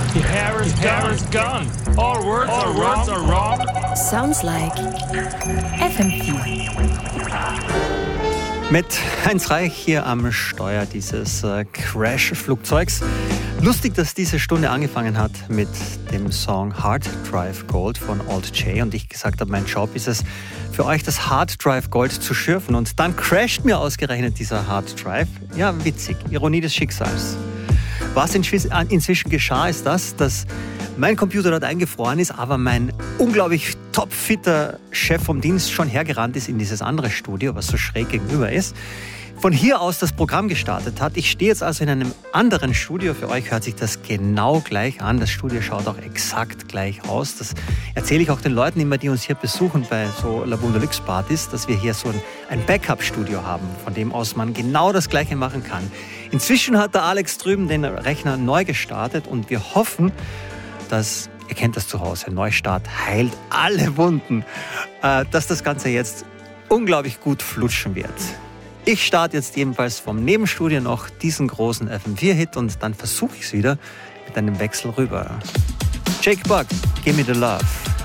The hair is gone. All words are wrong. Sounds like FM4. Mit Heinz Reich hier am Steuer dieses Crash-Flugzeugs. Lustig, dass diese Stunde angefangen hat mit dem Song Hard Drive Gold von Old J. Und ich gesagt habe, mein Job ist es, für euch das Hard Drive Gold zu schürfen. Und dann crasht mir ausgerechnet dieser Hard Drive. Ja, witzig. Ironie des Schicksals. Was inzwischen geschah, ist das, dass mein Computer dort eingefroren ist, aber mein unglaublich topfitter Chef vom Dienst schon hergerannt ist in dieses andere Studio, was so schräg gegenüber ist. Von hier aus das Programm gestartet hat. Ich stehe jetzt also in einem anderen Studio. Für euch hört sich das genau gleich an. Das Studio schaut auch exakt gleich aus. Das erzähle ich auch den Leuten immer, die uns hier besuchen bei so La Wunderlux Partys, dass wir hier so ein Backup-Studio haben, von dem aus man genau das Gleiche machen kann. Inzwischen hat der Alex drüben den Rechner neu gestartet und wir hoffen, dass, ihr kennt das zu Hause, Neustart heilt alle Wunden, dass das Ganze jetzt unglaublich gut flutschen wird. Ich starte jetzt jedenfalls vom Nebenstudio noch diesen großen FM4-Hit und dann versuche ich es wieder mit einem Wechsel rüber. Jake Bugg, Give Me the Love.